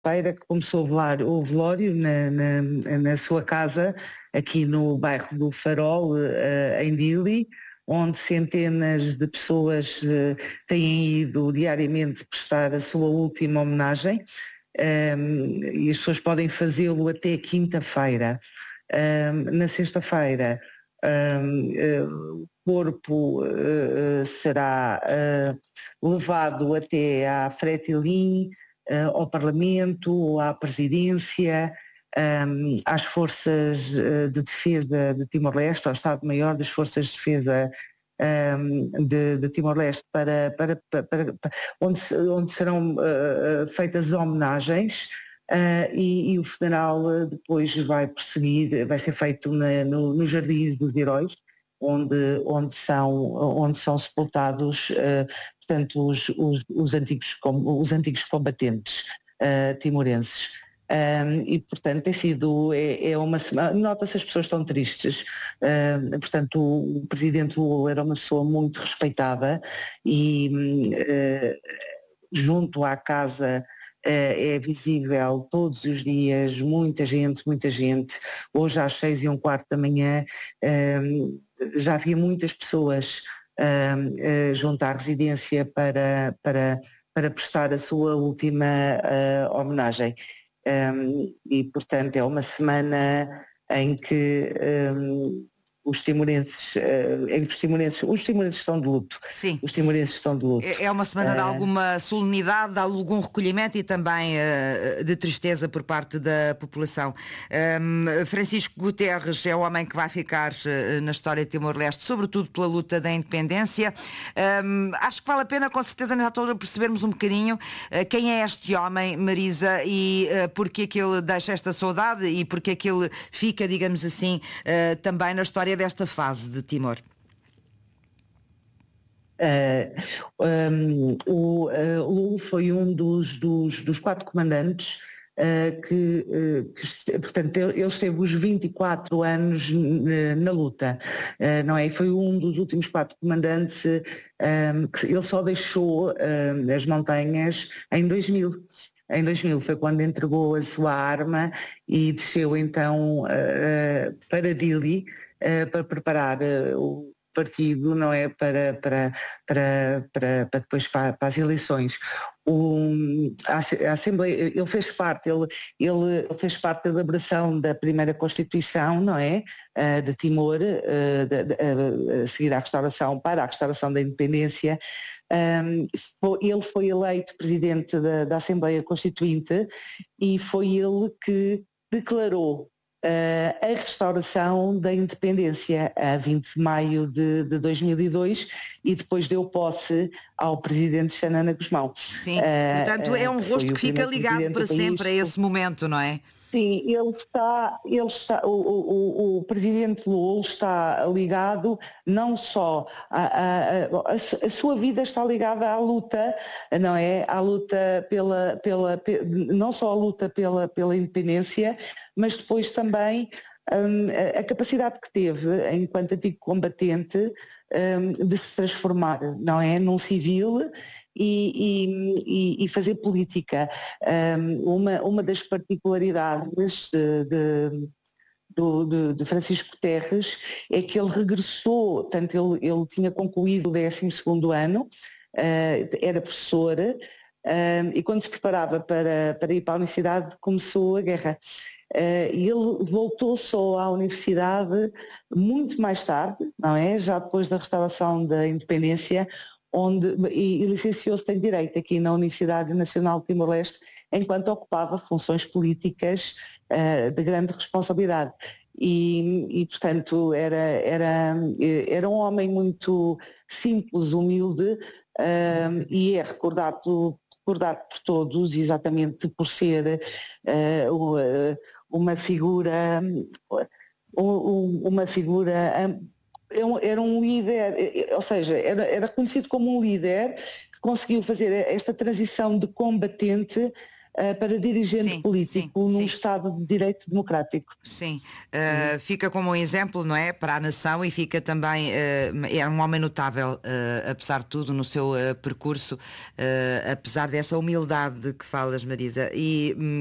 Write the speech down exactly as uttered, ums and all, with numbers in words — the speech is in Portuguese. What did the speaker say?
feira que começou o velório, o velório na, na, na sua casa, aqui no bairro do Farol, uh, em Dili, onde centenas de pessoas uh, têm ido diariamente prestar a sua última homenagem, um, e as pessoas podem fazê-lo até quinta-feira. Um, na sexta-feira um, uh, o corpo uh, será uh, levado até à Fretilin, uh, ao Parlamento, à Presidência, um, às Forças uh, de Defesa de Timor-Leste, ao Estado-Maior das Forças de Defesa um, de, de Timor-Leste, para, para, para, para, onde, onde serão uh, feitas homenagens. Uh, e, e o funeral uh, depois vai prosseguir, vai ser feito na, no, no Jardim dos Heróis, onde, onde, são, onde são sepultados uh, portanto, os, os, os, antigos, os antigos combatentes uh, timorenses. Um, e portanto tem sido, é, é uma semana, nota-se as pessoas estão tristes, uh, portanto o, o presidente Lula era uma pessoa muito respeitada e uh, junto à casa é visível todos os dias muita gente, muita gente. Hoje às seis e um quarto da manhã já havia muitas pessoas junto à residência para, para, para prestar a sua última homenagem. E portanto é uma semana em que os timorenses, em que os timorenses, os timorenses estão de luto. Sim. Os timorenses estão de luto. É uma semana de alguma solenidade, de algum recolhimento e também uh, de tristeza por parte da população. Um, Francisco Guterres é o homem que vai ficar uh, na história de Timor-Leste, sobretudo pela luta da independência. Um, acho que vale a pena, com certeza, nessa altura, percebermos um bocadinho uh, quem é este homem, Marisa, e uh, porque é que ele deixa esta saudade e porque é que ele fica, digamos assim, uh, também na história desta fase de Timor. Uh, um, o uh, Lula foi um dos, dos, dos quatro comandantes uh, que, uh, que, portanto, ele esteve os vinte e quatro anos na luta, uh, não é? Foi um dos últimos quatro comandantes, um, que ele só deixou uh, as montanhas em dois mil. Em dois mil foi quando entregou a sua arma e desceu então uh, para Dili uh, para preparar uh, o partido, não é, para, para, para, para, para depois para, para as eleições. O, a, a Assembleia, ele fez parte, ele, ele fez parte da elaboração da primeira Constituição, não é, uh, de Timor, uh, de, de, uh, a seguir à restauração, para a restauração da independência. Um, ele foi eleito presidente da, da Assembleia Constituinte e foi ele que declarou Uh, a restauração da independência a vinte de maio de, de dois mil e dois e depois deu posse ao presidente Xanana Gusmão. Sim, uh, portanto é um uh, rosto que fica ligado para sempre a esse momento, não é? Sim, ele está, ele está, o, o, o presidente Lula está ligado não só, a, a, a, a sua vida está ligada à luta, não é? À luta pela, pela, não só à luta pela, pela independência, mas depois também um, a, a capacidade que teve, enquanto antigo combatente, um, de se transformar, não é? Num civil. E, e, e fazer política. Um, uma, uma das particularidades de, de, de, de Francisco Guterres é que ele regressou, tanto ele, ele tinha concluído o décimo segundo ano, uh, era professor, uh, e quando se preparava para, para ir para a universidade começou a guerra. Uh, e ele voltou só à universidade muito mais tarde, não é? Já depois da restauração da independência, onde, e, e licenciou-se em Direito aqui na Universidade Nacional de Timor-Leste, enquanto ocupava funções políticas uh, de grande responsabilidade. E, e portanto, era, era, era um homem muito simples, humilde, uh, e é recordado, recordado por todos exatamente por ser uh, uma figura, uma figura... era um líder, ou seja, era, era reconhecido como um líder que conseguiu fazer esta transição de combatente uh, para dirigente sim, político sim, num sim. Estado de Direito democrático. Sim, uh, fica como um exemplo, não é, para a nação, e fica também, uh, é um homem notável, uh, apesar de tudo, no seu uh, percurso, uh, apesar dessa humildade de que falas, Marisa. E,